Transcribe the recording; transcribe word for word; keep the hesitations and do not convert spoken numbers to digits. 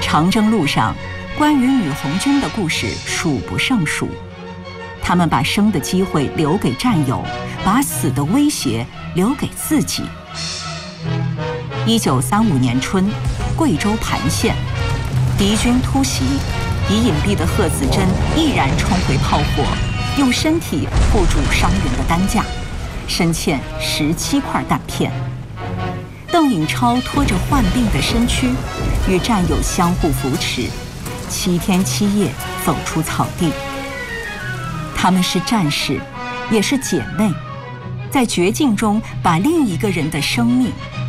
长征路上，关于女红军的故事数不胜数。他们把生的机会留给战友，把死的威胁留给自己。一九三五年春，贵州盘县，敌军突袭，已隐蔽的贺子珍毅然冲回炮火，用身体护住伤员的担架，身欠十七块弹片。邓颖超拖着患病的身躯，与战友相互扶持，七天七夜走出草地。他们是战士，也是姐妹，在绝境中把另一个人的生命